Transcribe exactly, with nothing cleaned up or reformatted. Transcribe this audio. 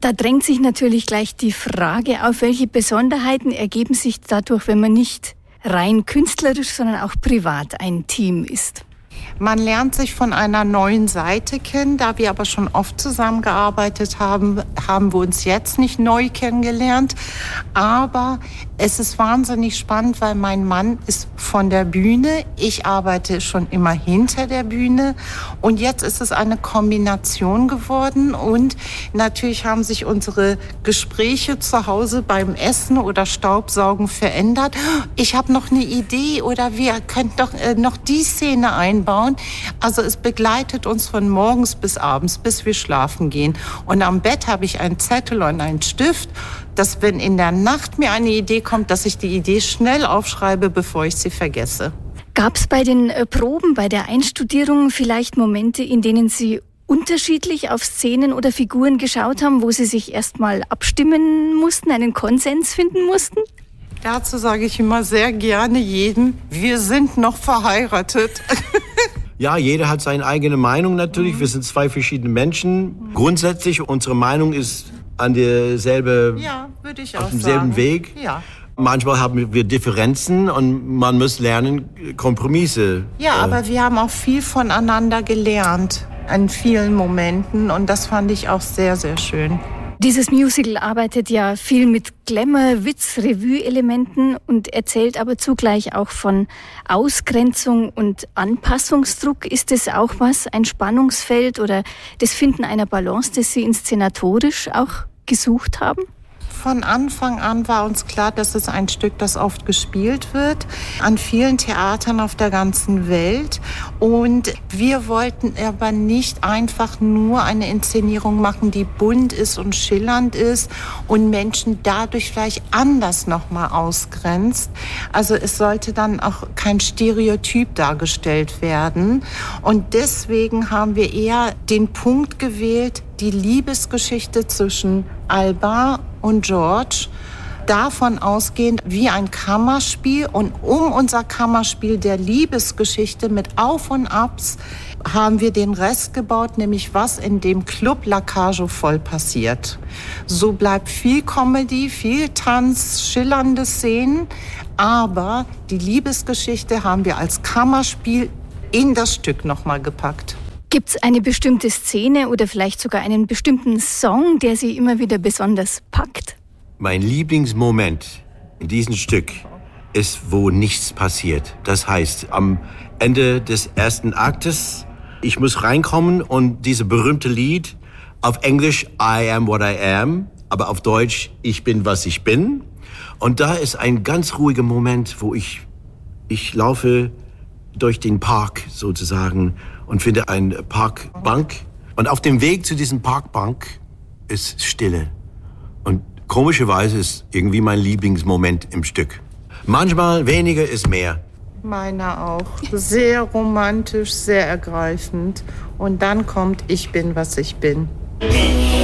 Da drängt sich natürlich gleich die Frage auf, welche Besonderheiten ergeben sich dadurch, wenn man nicht rein künstlerisch, sondern auch privat ein Team ist. Man lernt sich von einer neuen Seite kennen. Da wir aber schon oft zusammengearbeitet haben, haben wir uns jetzt nicht neu kennengelernt. Aber es ist wahnsinnig spannend, weil mein Mann ist von der Bühne. Ich arbeite schon immer hinter der Bühne. Und jetzt ist es eine Kombination geworden. Und natürlich haben sich unsere Gespräche zu Hause beim Essen oder Staubsaugen verändert. Ich habe noch eine Idee oder wir könnten doch äh, noch die Szene einbauen. Also es begleitet uns von morgens bis abends, bis wir schlafen gehen. Und am Bett habe ich einen Zettel und einen Stift, dass wenn in der Nacht mir eine Idee kommt, dass ich die Idee schnell aufschreibe, bevor ich sie vergesse. Gab es bei den Proben, bei der Einstudierung vielleicht Momente, in denen Sie unterschiedlich auf Szenen oder Figuren geschaut haben, wo Sie sich erstmal abstimmen mussten, einen Konsens finden mussten? Dazu sage ich immer sehr gerne jedem, wir sind noch verheiratet. Ja, jeder hat seine eigene Meinung natürlich. Mhm. Wir sind zwei verschiedene Menschen. Mhm. Grundsätzlich, unsere Meinung ist an derselbe, ja, würde ich auch auf demselben sagen. Weg. Ja. Manchmal haben wir Differenzen und man muss lernen, Kompromisse. Ja, äh, aber wir haben auch viel voneinander gelernt an vielen Momenten und das fand ich auch sehr, sehr schön. Dieses Musical arbeitet ja viel mit Glamour, Witz, Revue-Elementen und erzählt aber zugleich auch von Ausgrenzung und Anpassungsdruck. Ist das auch was, ein Spannungsfeld oder das Finden einer Balance, das Sie inszenatorisch auch gesucht haben? Von Anfang an war uns klar, dass es ein Stück, das oft gespielt wird, an vielen Theatern auf der ganzen Welt. Und wir wollten aber nicht einfach nur eine Inszenierung machen, die bunt ist und schillernd ist und Menschen dadurch vielleicht anders nochmal ausgrenzt. Also es sollte dann auch kein Stereotyp dargestellt werden. Und deswegen haben wir eher den Punkt gewählt, die Liebesgeschichte zwischen Alba und George, davon ausgehend wie ein Kammerspiel. Und um unser Kammerspiel der Liebesgeschichte mit Auf und Abs haben wir den Rest gebaut, nämlich was in dem Club La Cage aux Folles passiert. So bleibt viel Comedy, viel Tanz, schillernde Szenen, aber die Liebesgeschichte haben wir als Kammerspiel in das Stück nochmal gepackt. Gibt es eine bestimmte Szene oder vielleicht sogar einen bestimmten Song, der Sie immer wieder besonders packt? Mein Lieblingsmoment in diesem Stück ist, wo nichts passiert. Das heißt, am Ende des ersten Aktes, ich muss reinkommen und dieses berühmte Lied, auf Englisch I am what I am, aber auf Deutsch ich bin, was ich bin. Und da ist ein ganz ruhiger Moment, wo ich, ich laufe durch den Park sozusagen und finde eine Parkbank. Und auf dem Weg zu diesem Parkbank ist Stille. Und komischerweise ist irgendwie mein Lieblingsmoment im Stück. Manchmal weniger ist mehr. Meiner auch. Sehr romantisch, sehr ergreifend. Und dann kommt Ich bin, was ich bin.